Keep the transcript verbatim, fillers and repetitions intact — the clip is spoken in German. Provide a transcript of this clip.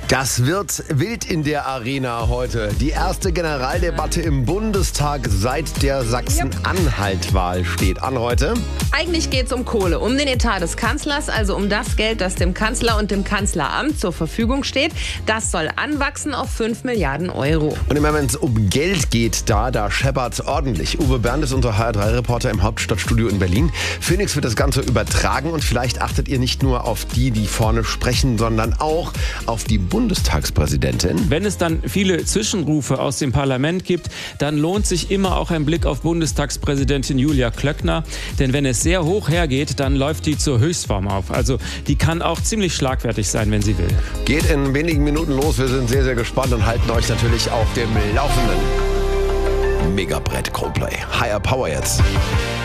Das wird wild in der Arena heute. Die erste Generaldebatte im Bundestag seit der Sachsen-Anhalt-Wahl steht an heute. Eigentlich geht es um Kohle, um den Etat des Kanzlers, also um das Geld, das dem Kanzler und dem Kanzleramt zur Verfügung steht. Das soll anwachsen auf fünf Milliarden Euro. Und immer wenn es um Geld geht, da, da scheppert's ordentlich. Uwe Bernd ist unser H R drei Reporter im Hauptstadtstudio in Berlin. Phoenix wird das Ganze übertragen und vielleicht achtet ihr nicht nur auf die, die vorne sprechen, sondern auch auf die Bundestagspräsidentin. Wenn es dann viele Zwischenrufe aus dem Parlament gibt, dann lohnt sich immer auch ein Blick auf Bundestagspräsidentin Julia Klöckner. Denn wenn es sehr hoch hergeht, dann läuft die zur Höchstform auf. Also die kann auch ziemlich schlagfertig sein, wenn sie will. Geht in wenigen Minuten los. Wir sind sehr, sehr gespannt und halten euch natürlich auf dem Laufenden. Megabrett Coldplay. Higher Power jetzt.